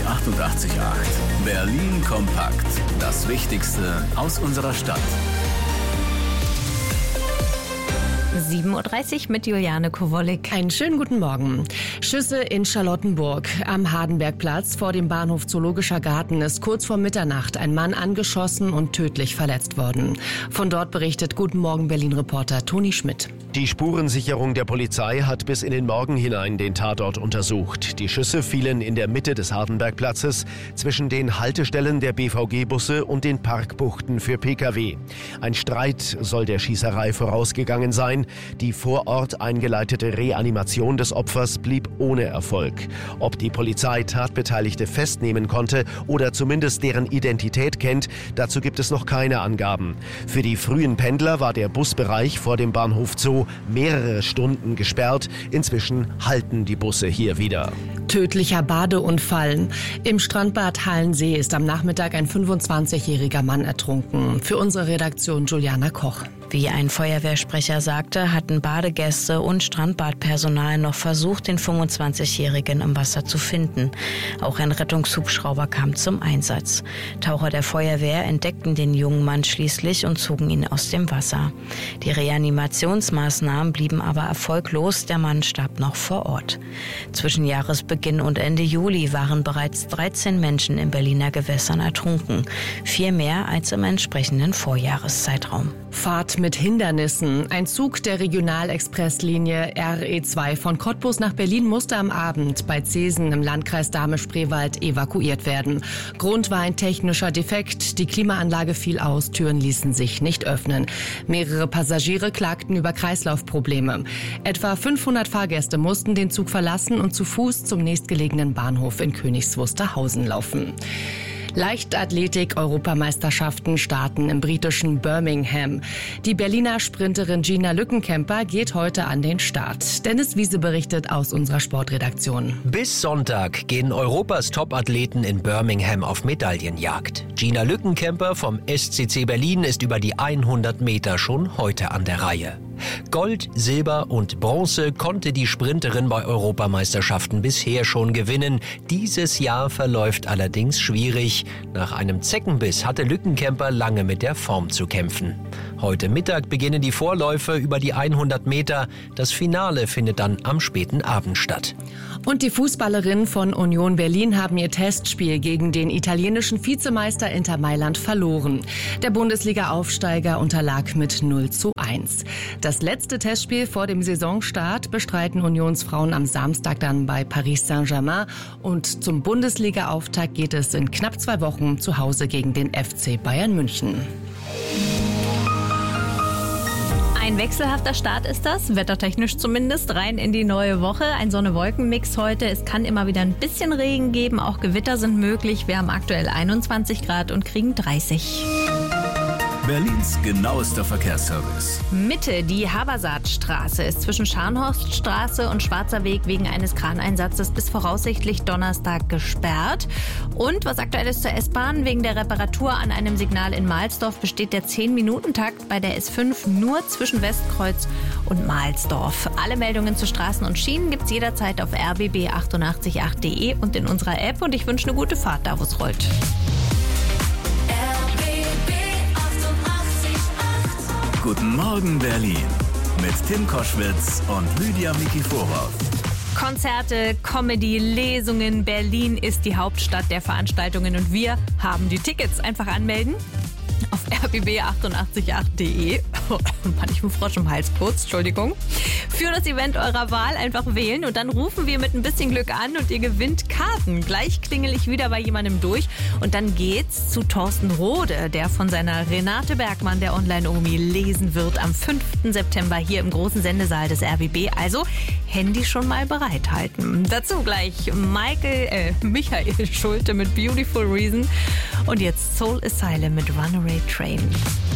88,8. Berlin kompakt. Das Wichtigste aus unserer Stadt. 7.30 Uhr mit Juliane Kowollik. Einen schönen guten Morgen. Schüsse in Charlottenburg. Am Hardenbergplatz vor dem Bahnhof Zoologischer Garten ist kurz vor Mitternacht ein Mann angeschossen und tödlich verletzt worden. Von dort berichtet Guten Morgen Berlin-Reporter Toni Schmidt. Die Spurensicherung der Polizei hat bis in den Morgen hinein den Tatort untersucht. Die Schüsse fielen in der Mitte des Hardenbergplatzes zwischen den Haltestellen der BVG-Busse und den Parkbuchten für Pkw. Ein Streit soll der Schießerei vorausgegangen sein. Die vor Ort eingeleitete Reanimation des Opfers blieb ohne Erfolg. Ob die Polizei Tatbeteiligte festnehmen konnte oder zumindest deren Identität kennt, dazu gibt es noch keine Angaben. Für die frühen Pendler war der Busbereich vor dem Bahnhof Zoo mehrere Stunden gesperrt. Inzwischen halten die Busse hier wieder. Tödlicher Badeunfall. Im Strandbad Hallensee ist am Nachmittag ein 25-jähriger Mann ertrunken. Für unsere Redaktion Juliana Koch. Wie ein Feuerwehrsprecher sagte, hatten Badegäste und Strandbadpersonal noch versucht, den 25-Jährigen im Wasser zu finden. Auch ein Rettungshubschrauber kam zum Einsatz. Taucher der Feuerwehr entdeckten den jungen Mann schließlich und zogen ihn aus dem Wasser. Die Reanimationsmaßnahmen blieben aber erfolglos. Der Mann starb noch vor Ort. Zwischen Jahresbeginn und Ende Juli waren bereits 13 Menschen in Berliner Gewässern ertrunken. 4 mehr als im entsprechenden Vorjahreszeitraum. Fahrt mit Hindernissen. Ein Zug der Regionalexpresslinie RE2 von Cottbus nach Berlin musste am Abend bei Zeesen im Landkreis Dahme-Spreewald evakuiert werden. Grund war ein technischer Defekt. Die Klimaanlage fiel aus, Türen ließen sich nicht öffnen. Mehrere Passagiere klagten über Kreislaufprobleme. Etwa 500 Fahrgäste mussten den Zug verlassen und zu Fuß zum nächstgelegenen Bahnhof in Königs Wusterhausen laufen. Leichtathletik-Europameisterschaften starten im britischen Birmingham. Die Berliner Sprinterin Gina Lückenkämper geht heute an den Start. Dennis Wiese berichtet aus unserer Sportredaktion. Bis Sonntag gehen Europas Top-Athleten in Birmingham auf Medaillenjagd. Gina Lückenkämper vom SCC Berlin ist über die 100 Meter schon heute an der Reihe. Gold, Silber und Bronze konnte die Sprinterin bei Europameisterschaften bisher schon gewinnen. Dieses Jahr verläuft allerdings schwierig. Nach einem Zeckenbiss hatte Lückenkämper lange mit der Form zu kämpfen. Heute Mittag beginnen die Vorläufe über die 100 Meter. Das Finale findet dann am späten Abend statt. Und die Fußballerinnen von Union Berlin haben ihr Testspiel gegen den italienischen Vizemeister Inter Mailand verloren. Der Bundesliga-Aufsteiger unterlag mit 0:1. Das letzte Testspiel vor dem Saisonstart bestreiten Unionsfrauen am Samstag dann bei Paris Saint-Germain. Und zum Bundesliga-Auftakt geht es in knapp 2 Wochen zu Hause gegen den FC Bayern München. Ein wechselhafter Start ist das, wettertechnisch zumindest, rein in die neue Woche. Ein Sonne-Wolken-Mix heute. Es kann immer wieder ein bisschen Regen geben, auch Gewitter sind möglich. Wir haben aktuell 21 Grad und kriegen 30. Berlins genauester Verkehrsservice. Mitte, die Habersaatstraße ist zwischen Scharnhorststraße und Schwarzer Weg wegen eines Kraneinsatzes bis voraussichtlich Donnerstag gesperrt. Und was aktuell ist zur S-Bahn, wegen der Reparatur an einem Signal in Mahlsdorf besteht der 10-Minuten-Takt bei der S5 nur zwischen Westkreuz und Mahlsdorf. Alle Meldungen zu Straßen und Schienen gibt's jederzeit auf rbb888.de und in unserer App. Und ich wünsche eine gute Fahrt, da wo es rollt. Guten Morgen Berlin mit Tim Koschwitz und Lydia Mikiforov. Konzerte, Comedy, Lesungen. Berlin ist die Hauptstadt der Veranstaltungen und wir haben die Tickets. Einfach anmelden auf rbb888.de. Mann, ich bin Frosch im Hals kurz, Entschuldigung. Für das Event eurer Wahl einfach wählen und dann rufen wir mit ein bisschen Glück an und ihr gewinnt Karten. Gleich klingel ich wieder bei jemandem durch und dann geht's zu Thorsten Rode, der von seiner Renate Bergmann, der Online-Omi, lesen wird am 5. September hier im großen Sendesaal des RBB. Also Handy schon mal bereithalten. Dazu gleich Michael Schulte mit Beautiful Reason und jetzt Soul Asylum mit Runaway Train.